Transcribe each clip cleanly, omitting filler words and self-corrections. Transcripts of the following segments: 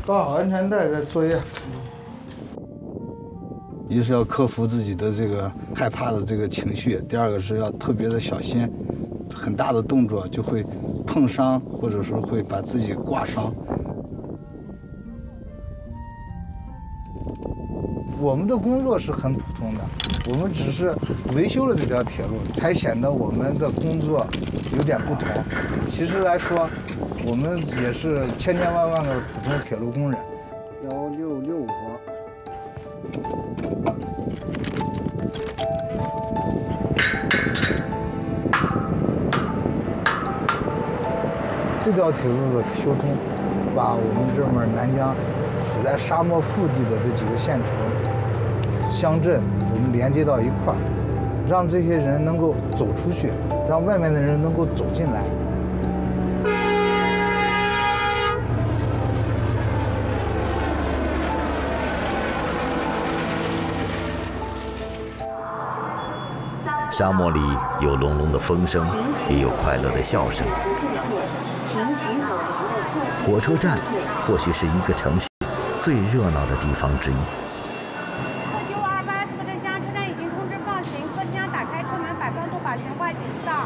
绑好安全带再作业。一是要克服自己的这个害怕的这个情绪，第二个是要特别的小心，很大的动作就会碰伤，或者说会把自己挂伤。我们的工作是很普通的，我们只是维修了这条铁路，才显得我们的工作有点不同。其实来说，我们也是千千万万个普通铁路工人。1665方。这条铁路的修通，把我们这门南疆处在沙漠腹地的这几个县城、乡镇，我们连接到一块儿，让这些人能够走出去，让外面的人能够走进来。 沙漠里有隆隆的风声，也有快乐的笑声。火车站或许是一个城市最热闹的地方之一。 9528次镇乡车站已经通知放行，客机将打开车门，把高度把悬挂紧上。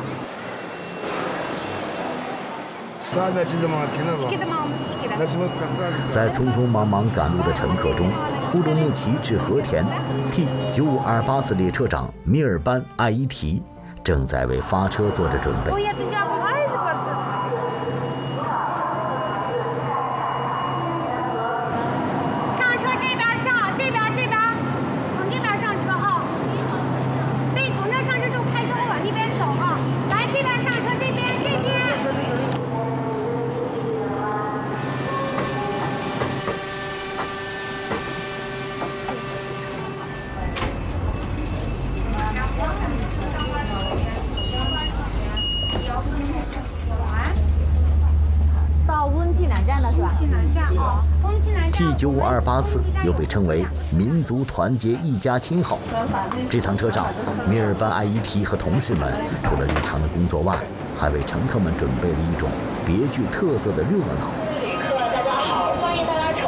在匆匆忙忙赶路的乘客中，乌鲁木齐至和田 T9528次列车长米尔班艾伊提正在为发车做着准备。 上车这边上，这边，从这边上车啊！对，从这上车之后开车后往那边走啊！来，这边上车，这边。 到乌鲁木齐南站了是吧？ 西南站啊，乌鲁木齐南站。 T9528次又被称为民族团结一家亲号。这趟车上，米尔班艾伊提和同事们除了日常的工作外，还为乘客们准备了一种别具特色的热闹。